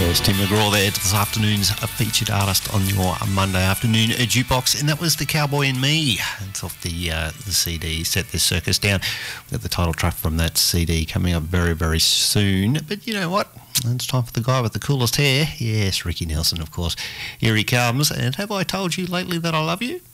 Yes, Tim McGraw there, this afternoon's featured artist on your Monday afternoon jukebox, and that was The Cowboy and Me. It's off the CD, Set This Circus Down. We've got the title track from that CD coming up very, very soon. But you know what? It's time for the guy with the coolest hair. Yes, Ricky Nelson, of course. Here he comes. And have I told you lately that I love you?